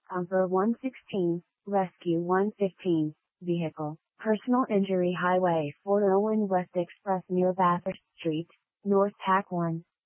Umber 116, Rescue 115, Vehicle, Personal Injury Highway 401 West Express near Bathurst Street, North Tack 1.